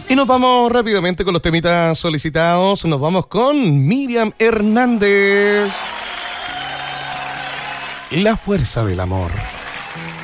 Y nos vamos rápidamente con los temitas solicitados. Nos vamos con Miriam Hernández. La fuerza del amor.